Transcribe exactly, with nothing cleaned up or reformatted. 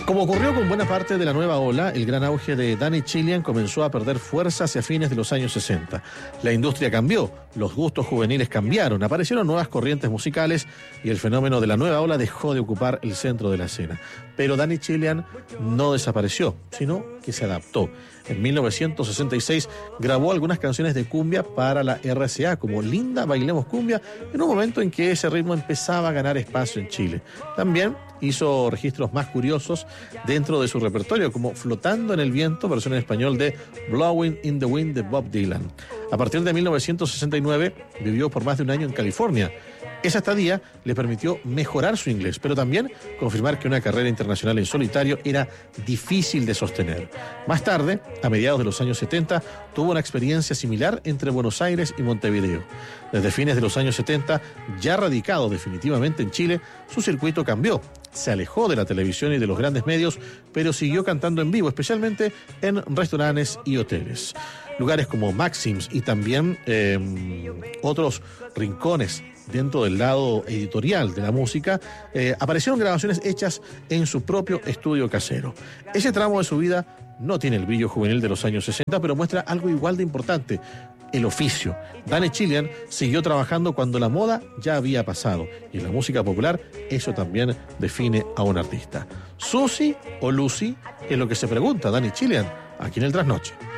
Como ocurrió con buena parte de la nueva ola, el gran auge de Danny Chilean comenzó a perder fuerza hacia fines de los años sesenta. La industria cambió, los gustos juveniles cambiaron, aparecieron nuevas corrientes musicales y el fenómeno de la nueva ola dejó de ocupar el centro de la escena. Pero Danny Chilean no desapareció, sino que se adaptó. En mil novecientos sesenta y seis grabó algunas canciones de cumbia para la R C A, como Linda, Bailemos Cumbia, en un momento en que ese ritmo empezaba a ganar espacio en Chile. También hizo registros más curiosos dentro de su repertorio, como Flotando en el Viento, versión en español de Blowing in the Wind de Bob Dylan. A partir de mil novecientos sesenta y nueve vivió por más de un año en California. Esa estadía le permitió mejorar su inglés, pero también confirmar que una carrera internacional en solitario era difícil de sostener. Más tarde, a mediados de los años setenta, tuvo una experiencia similar entre Buenos Aires y Montevideo. Desde fines de los años setenta, ya radicado definitivamente en Chile, su circuito cambió. Se alejó de la televisión y de los grandes medios, pero siguió cantando en vivo, especialmente en restaurantes y hoteles. Lugares como Maxims y también eh, otros rincones dentro del lado editorial de la música, eh, aparecieron grabaciones hechas en su propio estudio casero. Ese tramo de su vida no tiene el brillo juvenil de los años sesenta, pero muestra algo igual de importante: el oficio. Danny Chilean siguió trabajando cuando la moda ya había pasado, y en la música popular eso también define a un artista. ¿Susi o Lucy? Es lo que se pregunta Danny Chilean aquí en el Trasnoche.